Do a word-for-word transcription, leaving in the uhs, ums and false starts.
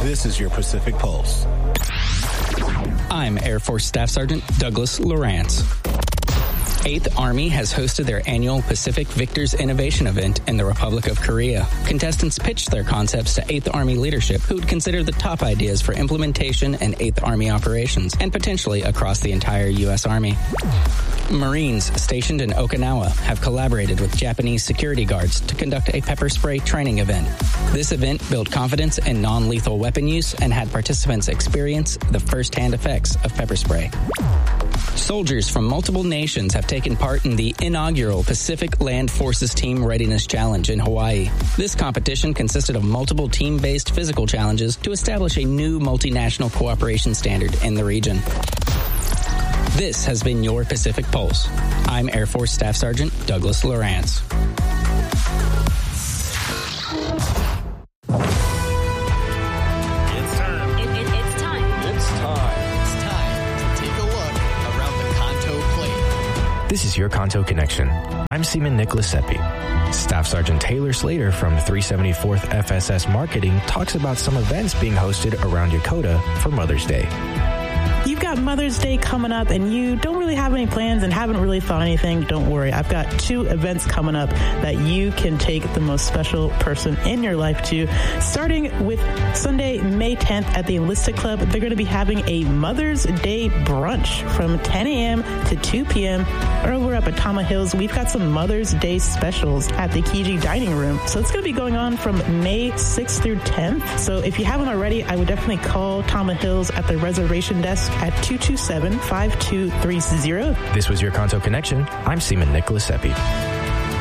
This is your Pacific Pulse. I'm Air Force Staff Sergeant Douglas Lawrence. eighth Army has hosted their annual Pacific Victors Innovation event in the Republic of Korea. Contestants pitched their concepts to eighth Army leadership, who would consider the top ideas for implementation in eighth Army operations and potentially across the entire U S Army. Marines stationed in Okinawa have collaborated with Japanese security guards to conduct a pepper spray training event. This event built confidence in non-lethal weapon use and had participants experience the first-hand effects of pepper spray. Soldiers from multiple nations have taken part in the inaugural Pacific Land Forces Team Readiness Challenge in Hawaii. This competition consisted of multiple team-based physical challenges to establish a new multinational cooperation standard in the region. This has been your Pacific Pulse. I'm Air Force Staff Sergeant Douglas Lawrence. This is your Kanto Connection. I'm Seaman Nicholas Seppi. Staff Sergeant Taylor Slater from three seventy-fourth F S S Marketing talks about some events being hosted around Yokota for Mother's Day. You've got Mother's Day coming up and you don't really have any plans and haven't really thought anything, don't worry. I've got two events coming up that you can take the most special person in your life to. Starting with Sunday, May tenth at the Enlisted Club, they're going to be having a Mother's Day brunch from ten a.m. to two p.m. Over up at Tama Hills, we've got some Mother's Day specials at the Kiji Dining Room. So it's going to be going on from May sixth through tenth. So if you haven't already, I would definitely call Tama Hills at the reservation desk at two two seven, five two three zero. This was your Kanto Connection. I'm Seaman Nicholas Seppi.